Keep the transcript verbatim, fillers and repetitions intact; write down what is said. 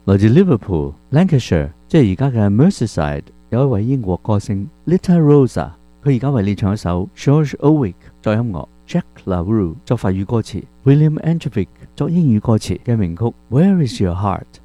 來自 Liverpool、Lancashire， 即係而家嘅 Merseyside， 有一位英國歌星 Lita Rosa， 佢而家為你唱一首 George Owick 作音樂，Jack LaRue 作法語歌詞，William Andrevic 作英語歌詞嘅名曲 Where Is Your Heart。